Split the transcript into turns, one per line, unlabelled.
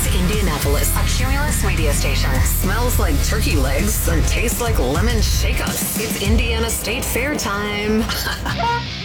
It's Indianapolis, a Cumulus radio station. Smells like turkey legs and tastes like lemon shake-ups. It's Indiana State Fair time.